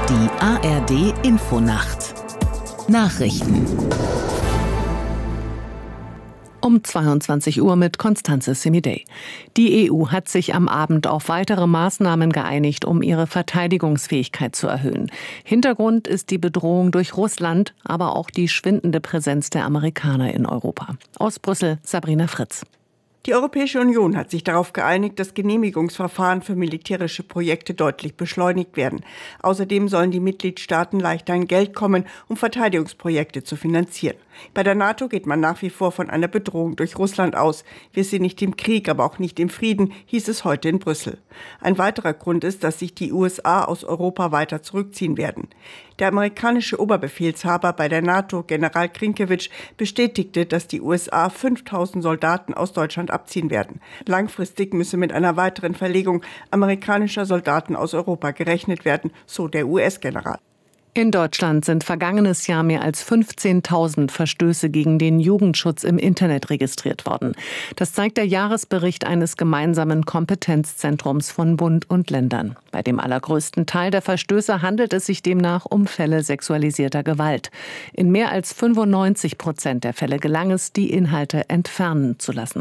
Die ARD Infonacht Nachrichten um 22 Uhr mit Constanze Semidey. Die EU hat sich am Abend auf weitere Maßnahmen geeinigt, um ihre Verteidigungsfähigkeit zu erhöhen. Hintergrund ist die Bedrohung durch Russland, aber auch die schwindende Präsenz der Amerikaner in Europa. Aus Brüssel, Sabrina Fritz. Die Europäische Union hat sich darauf geeinigt, dass Genehmigungsverfahren für militärische Projekte deutlich beschleunigt werden. Außerdem sollen die Mitgliedstaaten leichter an Geld kommen, um Verteidigungsprojekte zu finanzieren. Bei der NATO geht man nach wie vor von einer Bedrohung durch Russland aus. Wir sind nicht im Krieg, aber auch nicht im Frieden, hieß es heute in Brüssel. Ein weiterer Grund ist, dass sich die USA aus Europa weiter zurückziehen werden. Der amerikanische Oberbefehlshaber bei der NATO, General Krinkewitsch, bestätigte, dass die USA 5.000 Soldaten aus Deutschland abziehen werden. Langfristig müsse mit einer weiteren Verlegung amerikanischer Soldaten aus Europa gerechnet werden, so der US-General. In Deutschland sind vergangenes Jahr mehr als 15.000 Verstöße gegen den Jugendschutz im Internet registriert worden. Das zeigt der Jahresbericht eines gemeinsamen Kompetenzzentrums von Bund und Ländern. Bei dem allergrößten Teil der Verstöße handelt es sich demnach um Fälle sexualisierter Gewalt. In mehr als 95% der Fälle gelang es, die Inhalte entfernen zu lassen.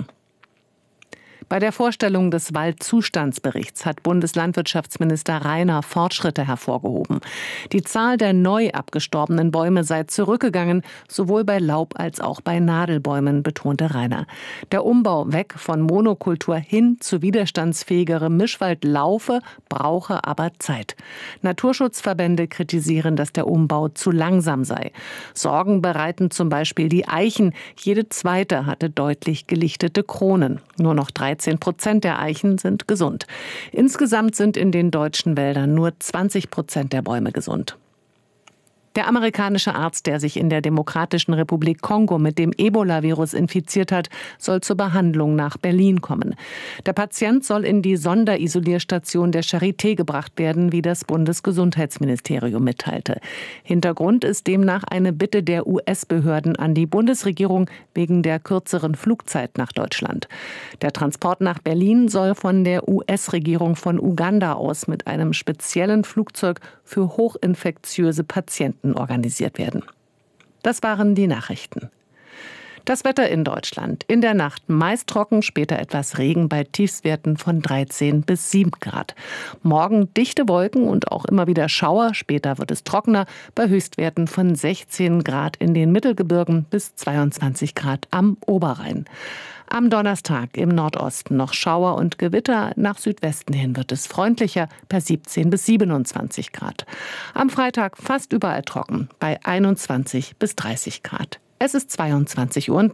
Bei der Vorstellung des Waldzustandsberichts hat Bundeslandwirtschaftsminister Rainer Fortschritte hervorgehoben. Die Zahl der neu abgestorbenen Bäume sei zurückgegangen, sowohl bei Laub- als auch bei Nadelbäumen, betonte Rainer. Der Umbau weg von Monokultur hin zu widerstandsfähigerem Mischwald laufe, brauche aber Zeit. Naturschutzverbände kritisieren, dass der Umbau zu langsam sei. Sorgen bereiten zum Beispiel die Eichen. Jede zweite hatte deutlich gelichtete Kronen. Nur noch 13% der Eichen sind gesund. Insgesamt sind in den deutschen Wäldern nur 20% der Bäume gesund. Der amerikanische Arzt, der sich in der Demokratischen Republik Kongo mit dem Ebola-Virus infiziert hat, soll zur Behandlung nach Berlin kommen. Der Patient soll in die Sonderisolierstation der Charité gebracht werden, wie das Bundesgesundheitsministerium mitteilte. Hintergrund ist demnach eine Bitte der US-Behörden an die Bundesregierung wegen der kürzeren Flugzeit nach Deutschland. Der Transport nach Berlin soll von der US-Regierung von Uganda aus mit einem speziellen Flugzeug für hochinfektiöse Patienten organisiert werden. Das waren die Nachrichten. Das Wetter in Deutschland. In der Nacht meist trocken, später etwas Regen bei Tiefstwerten von 13 bis 7 Grad. Morgen dichte Wolken und auch immer wieder Schauer. Später wird es trockener bei Höchstwerten von 16 Grad in den Mittelgebirgen bis 22 Grad am Oberrhein. Am Donnerstag im Nordosten noch Schauer und Gewitter. Nach Südwesten hin wird es freundlicher bei 17 bis 27 Grad. Am Freitag fast überall trocken bei 21 bis 30 Grad. Es ist 22:03 Uhr.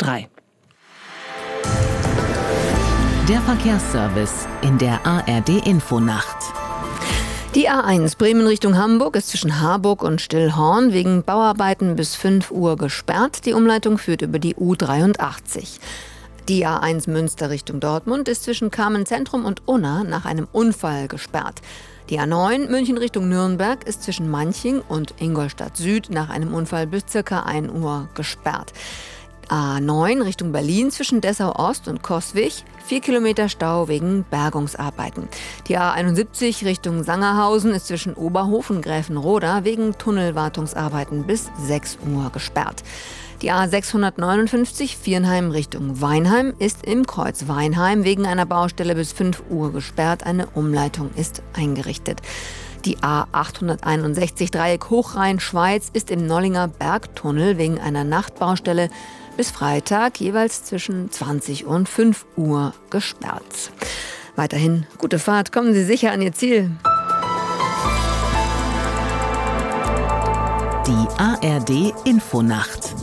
Der Verkehrsservice in der ARD Infonacht. Die A1 Bremen Richtung Hamburg ist zwischen Harburg und Stillhorn wegen Bauarbeiten bis 5 Uhr gesperrt. Die Umleitung führt über die U83. Die A1 Münster Richtung Dortmund ist zwischen Carmen-Zentrum und Unna nach einem Unfall gesperrt. Die A9 München Richtung Nürnberg ist zwischen Manching und Ingolstadt Süd nach einem Unfall bis ca. 1 Uhr gesperrt. A9 Richtung Berlin zwischen Dessau Ost und Coswig, 4 Kilometer Stau wegen Bergungsarbeiten. Die A71 Richtung Sangerhausen ist zwischen Oberhof und Gräfenroda wegen Tunnelwartungsarbeiten bis 6 Uhr gesperrt. Die A659 Viernheim Richtung Weinheim ist im Kreuz Weinheim wegen einer Baustelle bis 5 Uhr gesperrt. Eine Umleitung ist eingerichtet. Die A861 Dreieck Hochrhein-Schweiz ist im Nollinger Bergtunnel wegen einer Nachtbaustelle bis Freitag jeweils zwischen 20 und 5 Uhr gesperrt. Weiterhin gute Fahrt, kommen Sie sicher an Ihr Ziel. Die ARD Infonacht.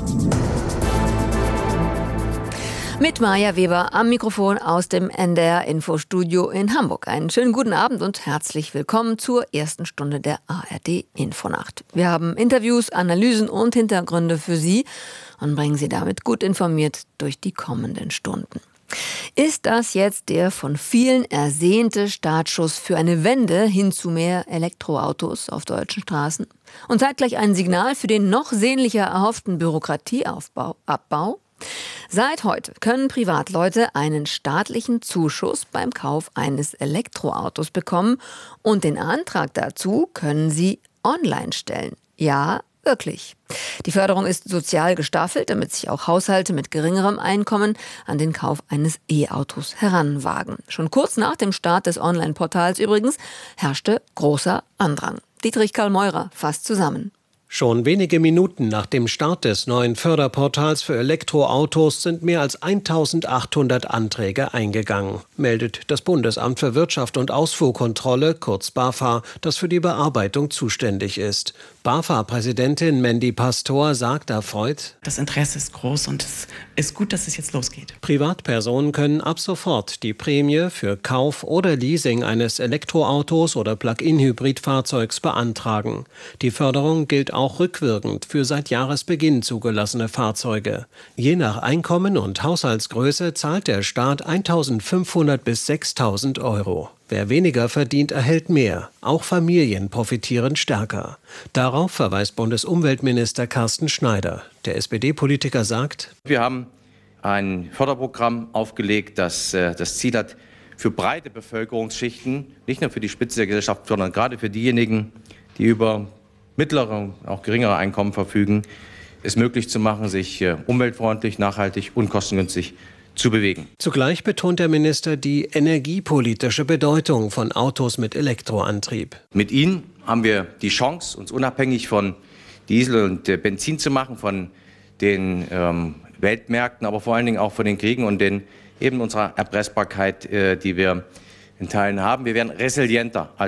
Mit Maja Weber am Mikrofon aus dem NDR Infostudio in Hamburg. Einen schönen guten Abend und herzlich willkommen zur ersten Stunde der ARD Infonacht. Wir haben Interviews, Analysen und Hintergründe für Sie und bringen Sie damit gut informiert durch die kommenden Stunden. Ist das jetzt der von vielen ersehnte Startschuss für eine Wende hin zu mehr Elektroautos auf deutschen Straßen? Und zeitgleich ein Signal für den noch sehnlicher erhofften Bürokratieabbau? Seit heute können Privatleute einen staatlichen Zuschuss beim Kauf eines Elektroautos bekommen und den Antrag dazu können sie online stellen. Ja, wirklich. Die Förderung ist sozial gestaffelt, damit sich auch Haushalte mit geringerem Einkommen an den Kauf eines E-Autos heranwagen. Schon kurz nach dem Start des Online-Portals übrigens herrschte großer Andrang. Dietrich Karl Meurer fasst zusammen. Schon wenige Minuten nach dem Start des neuen Förderportals für Elektroautos sind mehr als 1.800 Anträge eingegangen, meldet das Bundesamt für Wirtschaft und Ausfuhrkontrolle, kurz BAFA, das für die Bearbeitung zuständig ist. BAFA-Präsidentin Mandy Pastor sagt erfreut: Das Interesse ist groß und es ist gut, dass es jetzt losgeht. Privatpersonen können ab sofort die Prämie für Kauf oder Leasing eines Elektroautos oder Plug-in-Hybridfahrzeugs beantragen. Die Förderung gilt auch rückwirkend für seit Jahresbeginn zugelassene Fahrzeuge. Je nach Einkommen und Haushaltsgröße zahlt der Staat 1.500 bis 6.000 Euro. Wer weniger verdient, erhält mehr. Auch Familien profitieren stärker. Darauf verweist Bundesumweltminister Carsten Schneider. Der SPD-Politiker sagt: Wir haben ein Förderprogramm aufgelegt, das das Ziel hat, für breite Bevölkerungsschichten, nicht nur für die Spitze der Gesellschaft, sondern gerade für diejenigen, die über mittlere, auch geringere Einkommen verfügen, es möglich zu machen, sich umweltfreundlich, nachhaltig und kostengünstig zu bewegen. Zugleich betont der Minister die energiepolitische Bedeutung von Autos mit Elektroantrieb. Mit ihnen haben wir die Chance, uns unabhängig von Diesel und Benzin zu machen, von den Weltmärkten, aber vor allen Dingen auch von den Kriegen und eben unserer Erpressbarkeit, die wir in Teilen haben. Wir werden resilienter als